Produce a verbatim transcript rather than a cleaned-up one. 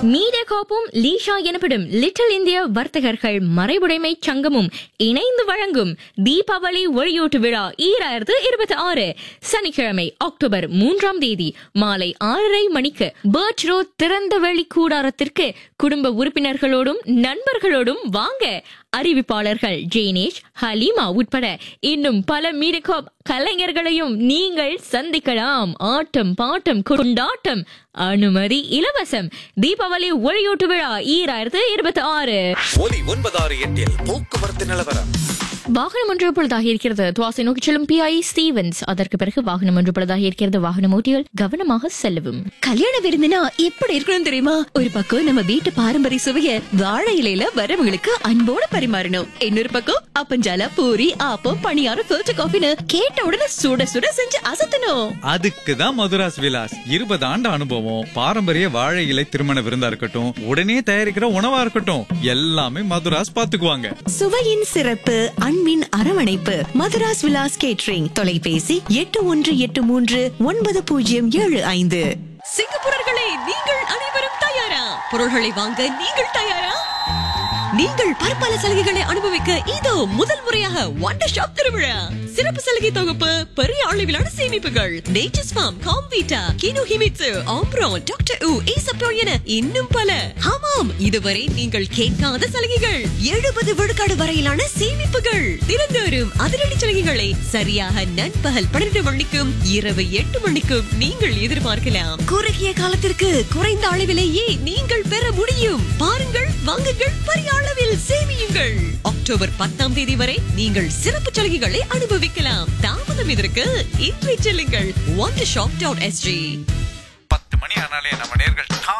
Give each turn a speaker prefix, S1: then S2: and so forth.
S1: மீடியாகாப்பும் லீஷா எனப்படும் லிட்டில் இந்திய வர்த்தகர்கள் மறைவுடைமை சங்கமும் இணைந்து வழங்கும் தீபாவளி ஒளியூட்டு விழா ஈராயிரத்து இருபத்தி ஆறு சனிக்கிழமை அக்டோபர் மூன்றாம் தேதி மாலை ஆறரை மணிக்கு பர்ச் ரோட் திறந்த வெளி கூடாரத்திற்கு குடும்ப உறுப்பினர்களோடும் நண்பர்களோடும் வாங்க. அறிவிப்பாளர்கள் ஜெய்னேஷ், ஹலீமா உட்பட இன்னும் பல மீடியாகாப் கலைஞர்களையும் நீங்கள் சந்திக்கலாம். ஆட்டம் பாட்டம் கொண்டாட்டம், அனுமதி இலவசம். தீபாவளி ஒளியூட்டு விழா ஈராயிரத்து இருபத்தி ஆறு.
S2: ஒலி ஒன்பதாறு எட்டில் போக்குவரத்து நிலவரம்.
S1: வாகனம் ஒன்று பழுதாக இருக்கிறது. துவாசை நோக்கி செல்லும் பி ஐ ஸ்டீவன்ஸ். அதற்கு பிறகு வாகனம் ஒன்று பழுதாக இருக்கிறது. வாகனம் ஓட்டிகள் கவனமாக செல்லவும்.
S3: கல்யாண விருந்துனா எப்படி இருக்கணும் தெரியுமா? ஒரு பக்கம் நம்ம வீட்டு பாரம்பரிய சுவைய வாழை இலையில வரவங்களுக்கு அன்போட பரிமாறணும். இன்னொரு பக்கம் அப்பஞ்சால, பூரி, ஆப்பம், பணியாரம், ஃபில்டர் காஃபின்னு கேட்ட உடனே சுட சுட செஞ்சு அசத்தணும்.
S4: அதுக்கு தான் மதுராஸ் விலாஸ். இருபது ஆண்டு அனுபவம், பாரம்பரிய வாழை இலை திருமண விருந்தா இருக்கட்டும், உடனே தயாரிக்கிற உணவா இருக்கட்டும், எல்லாமே மதுராஸ் பாத்துக்குவாங்க.
S3: சுவையின் சிறப்பு, அன்பின் அரவணைப்பு. மதுராஸ் விலாஸ் கேட்டரிங். தொலைபேசி எட்டு ஒன்று எட்டு மூன்று ஒன்பது பூஜ்ஜியம் ஏழு ஐந்து. சிங்கப்பூரர்களே, நீங்கள் அனைவரும் தயாரா? பொருள்களை வாங்க நீங்கள் தயாரா? நீங்கள் பற்பல சலுகைகளை அனுபவிக்க இதோ முதல் முறையாக வண்டர் ஷாப் திருவிழா. சிறப்பு சலுகை தொகுப்பு, பெரிய அளவிலான சேமிப்புகள், nature's form, Comvita, GNU Himitsu, ஆம்ப்ரோன், doctor உ, ஈசப்டோ என இன்னும் பல. ஆமாம், இதுவரை நீங்கள் கேட்காத சலுகைகள். எழுபது விழுக்காடு வரையிலான சேமிப்புகள். தினந்தோறும் அதிரடி சலுகைகளை சரியாக நண்பகல் பன்னிரண்டு மணிக்கும் இரவு எட்டு மணிக்கும் நீங்கள் எதிர்பார்க்கலாம். குறுகிய காலத்திற்கு குறைந்த அளவிலேயே நீங்கள் பெற முடியும். பாருங்கள், வாங்குங்கள், பெரிய அளவில் சேமியுங்கள். அக்டோபர் பத்தாம் தேதி வரை நீங்கள் சிறப்பு சலுகைகளை அனுபவிக்கலாம். தாமதம் இதற்கு இன்றை செல்லுங்கள் wondershop டாட் எஸ் ஜி.
S4: பத்து மணி ஆனாலே நம்ம நேர்கள்